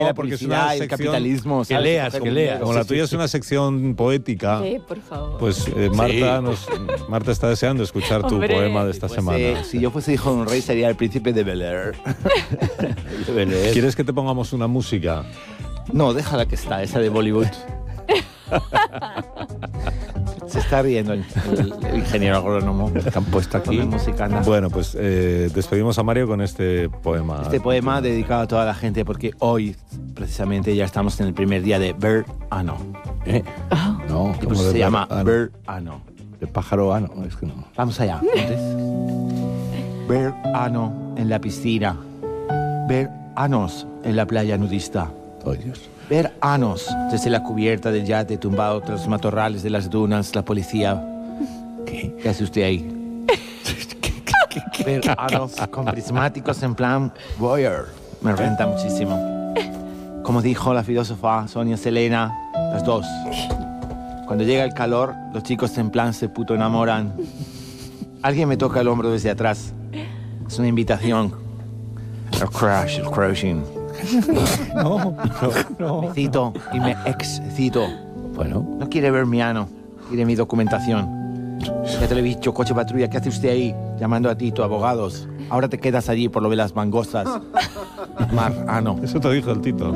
la porque es publicidad, una el sección capitalismo. Que leas. Como la tuya es una sección poética, por favor. pues Marta está deseando escuchar tu Hombre. poema de esta semana. Si yo fuese hijo de un rey, sería el príncipe de Bel-Air. ¿Quieres que te pongamos una música? No, déjala que está, esa de Bollywood. Se está riendo el ingeniero agrónomo que han puesto aquí. Música, anda. Bueno, pues despedimos a Mario con este poema. Este poema dedicado a toda la gente porque hoy, precisamente, ya estamos en el primer día de verano. No, Que se llama verano. De pájaro ano, es que no. Vamos allá. Verano en la piscina. Veranos en la playa nudista. Oh, Dios. Veranos desde la cubierta del yate tumbado tras los matorrales de las dunas, la policía. ¿Qué hace usted ahí? Veranos con prismáticos en plan voyeur. Me renta muchísimo. Como dijo la filósofa Sonia Selena, las dos. Cuando llega el calor, los chicos en plan se puto enamoran. Alguien me toca el hombro desde atrás. Es una invitación. El crashing. No. Me cito y me excito. Bueno. No quiere ver mi ano, quiere mi documentación. Ya te lo he dicho, coche patrulla, ¿qué hace usted ahí? Llamando a ti, tu abogados. Ahora te quedas allí por lo de las mangostas. Ano. Eso te dijo el Tito.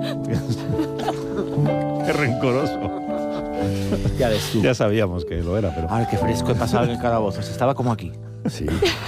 Qué rencoroso. Ya ves tú. Ya sabíamos que lo era, pero... Ahora qué fresco he pasado en el calabozo. Estaba como aquí. Sí.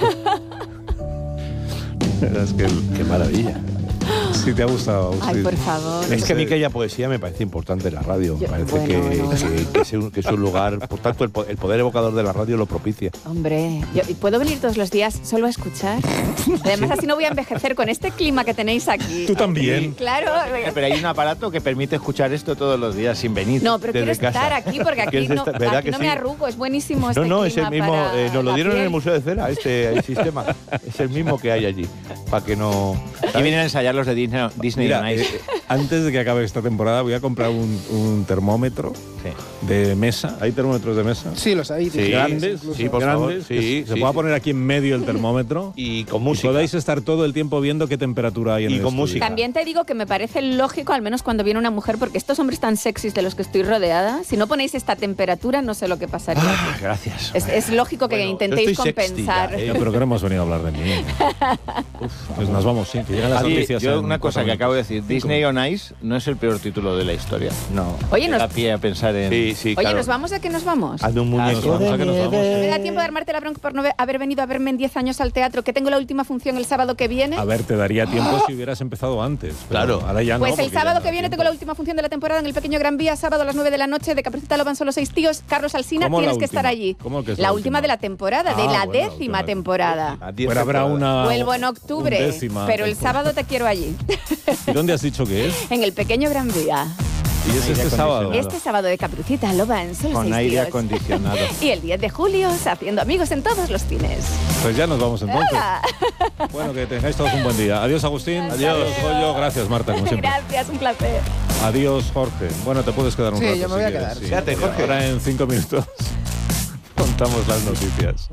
Es que Qué maravilla. sí te ha gustado. Ay, sí. por favor. Es que a mí que haya poesía me parece importante en la radio. Me parece que es un lugar, por tanto, el poder evocador de la radio lo propicia. Hombre, ¿puedo venir todos los días solo a escuchar? Además, así no voy a envejecer con este clima que tenéis aquí. Tú también. Claro. Pero hay un aparato que permite escuchar esto todos los días sin venir. No, pero quiero desde estar casa. aquí porque aquí ¿Quieres no, estar? ¿Verdad aquí que no sí? me arrugo. Es buenísimo este No, es el clima mismo, para nos lo la dieron en piel. el Museo de Cera, el sistema. Es el mismo que hay allí. Para que no... Y vienen a ensayar los de Disney Mira, on Ice. antes de que acabe esta temporada voy a comprar un termómetro de mesa. ¿Hay termómetros de mesa? Sí, los hay. Sí, Grandes, sí, por favor. grandes, Sí, que se sí, pueda sí. poner aquí en medio el termómetro Y con y música. podáis estar todo el tiempo viendo qué temperatura hay en Y el con estudio. música. También te digo que me parece lógico, al menos cuando viene una mujer, porque estos hombres tan sexys de los que estoy rodeada, si no ponéis esta temperatura, no sé lo que pasaría. Ah, gracias. Es lógico que Bueno, intentéis yo estoy sexy compensar. ya, No, pero que no hemos venido a hablar de mí. Pues nos vamos, sí, que llegan las Oye, noticias. yo en una cosa 4 que acabo de minutos. decir, Disney on Ice no es el peor título de la historia. No. Oye, Da pie a pensar en... Sí, Oye, claro. ¿nos vamos a qué nos vamos? Hazme un Nos muñeco. vamos, ¿a que nos vamos? ¿Me da tiempo de armarte la bronca por no haber venido a verme en 10 años al teatro? Que tengo la última función el sábado que viene. A ver, te daría tiempo si hubieras empezado antes. pero Claro. Ahora ya no. Pues el porque ya sábado no que da viene tiempo. tengo la última función de la temporada en el Pequeño Gran Vía, sábado a las 9 de la noche, de Caperucita Lo van solo 6 tíos. Carlos Alsina, ¿Cómo la tienes que última? estar allí. ¿Cómo que es la la última última? de la temporada, de Ah, la bueno, décima última. temporada. A 10 Bueno, habrá temporadas. una... Vuelvo en octubre, undécima pero el temporada. sábado te quiero allí. ¿Y dónde has dicho que es? En el Pequeño Gran Vía. Y es este sábado. Este sábado de Caperucita Lo van solo Con 6 aire tíos. acondicionado. Y el 10 de julio, haciendo amigos en todos los cines. Pues ya nos vamos entonces. ¡Hala! Bueno, que tengáis todos un buen día. Adiós, Agustín. Adiós. Adiós, Goyo. Gracias, Marta, como siempre. Gracias, un placer. Adiós, Jorge. Bueno, te puedes quedar un Sí, rato. yo me si voy a quieres, quedar. sí. Quédate, Jorge. Ahora en 5 minutos contamos las noticias.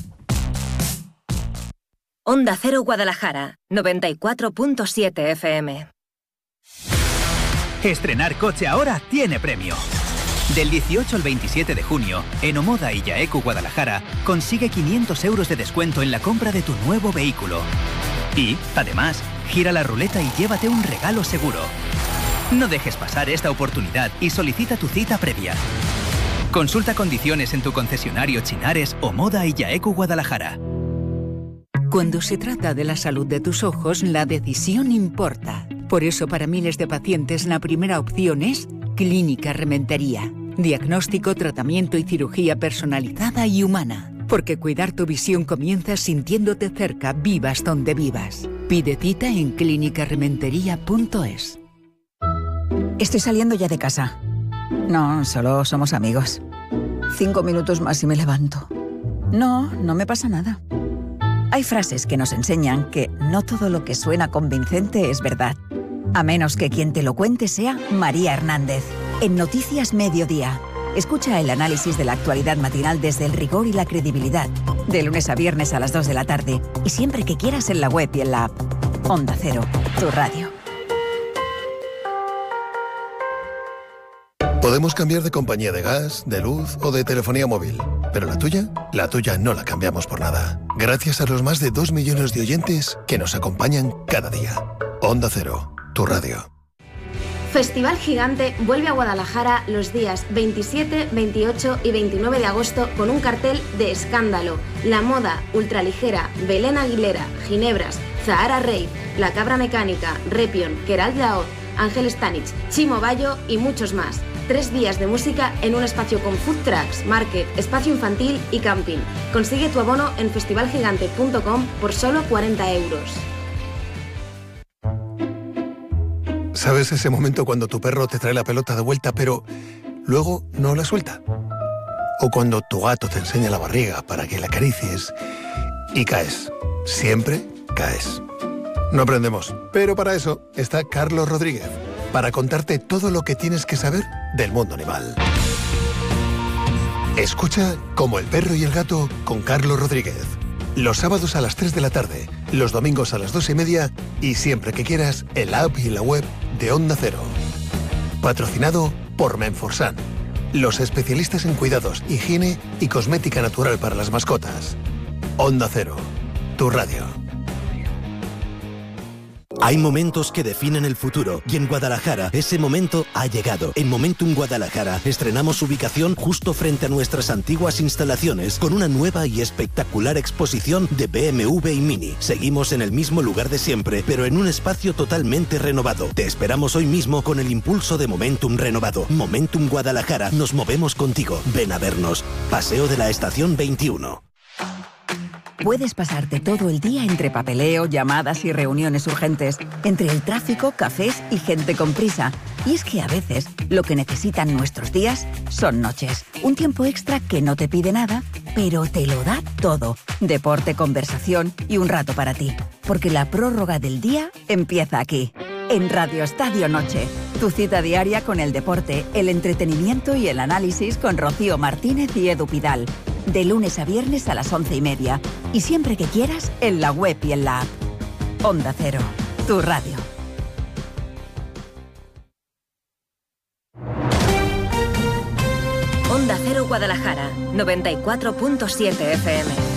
Onda Cero Guadalajara, 94.7 FM. Estrenar coche ahora tiene premio. Del 18 al 27 de junio, en Omoda y Yaeku Guadalajara, consigue 500 euros de descuento en la compra de tu nuevo vehículo. Y, además, gira la ruleta y llévate un regalo seguro. No dejes pasar esta oportunidad y solicita tu cita previa. Consulta condiciones en tu concesionario Chinares, Omoda y Yaeku Guadalajara. Cuando se trata de la salud de tus ojos, la decisión importa. Por eso, para miles de pacientes, la primera opción es Clínica Rementería. Diagnóstico, tratamiento y cirugía personalizada y humana. Porque cuidar tu visión comienza sintiéndote cerca, vivas donde vivas. Pide cita en clinicarementería.es. Estoy saliendo ya de casa. No, solo somos amigos. 5 minutos más y me levanto. No, no me pasa nada. Hay frases que nos enseñan que no todo lo que suena convincente es verdad. A menos que quien te lo cuente sea María Hernández. En Noticias Mediodía. Escucha el análisis de la actualidad matinal desde el rigor y la credibilidad. De lunes a viernes a las 2 de la tarde. Y siempre que quieras en la web y en la app. Onda Cero, tu radio. Podemos cambiar de compañía de gas, de luz o de telefonía móvil, pero la tuya no la cambiamos por nada. Gracias a los más de 2 millones de oyentes que nos acompañan cada día. Onda Cero, tu radio. Festival Gigante vuelve a Guadalajara los días 27, 28 y 29 de agosto con un cartel de escándalo. La Moda, Ultraligera, Belén Aguilera, Ginebras, Zahara Rave, La Cabra Mecánica, Repion, Queralt Daoud, Ángel Stanich, Chimo Bayo y muchos más. 3 días de música en un espacio con food trucks, market, espacio infantil y camping. Consigue tu abono en festivalgigante.com por solo 40 euros. ¿Sabes ese momento cuando tu perro te trae la pelota de vuelta pero luego no la suelta? O cuando tu gato te enseña la barriga para que la acaricies y caes. Siempre caes. No aprendemos, pero para eso está Carlos Rodríguez, para contarte todo lo que tienes que saber del mundo animal. Escucha Como el perro y el gato con Carlos Rodríguez. Los sábados a las 3 de la tarde, los domingos a las 2:30 y siempre que quieras en la app y la web de Onda Cero. Patrocinado por Menforsan, los especialistas en cuidados, higiene y cosmética natural para las mascotas. Onda Cero, tu radio. Hay momentos que definen el futuro y en Guadalajara ese momento ha llegado. En Momentum Guadalajara estrenamos ubicación justo frente a nuestras antiguas instalaciones con una nueva y espectacular exposición de BMW y Mini. Seguimos en el mismo lugar de siempre, pero en un espacio totalmente renovado. Te esperamos hoy mismo con el impulso de Momentum renovado. Momentum Guadalajara, nos movemos contigo. Ven a vernos. Paseo de la Estación 21. Puedes pasarte todo el día entre papeleo, llamadas y reuniones urgentes, entre el tráfico, cafés y gente con prisa. Y es que a veces lo que necesitan nuestros días son noches. Un tiempo extra que no te pide nada, pero te lo da todo. Deporte, conversación y un rato para ti. Porque la prórroga del día empieza aquí. En Radio Estadio Noche, tu cita diaria con el deporte, el entretenimiento y el análisis con Rocío Martínez y Edu Pidal. De lunes a viernes a las 11:30. Y siempre que quieras, en la web y en la app. Onda Cero, tu radio. Onda Cero Guadalajara, 94.7 FM.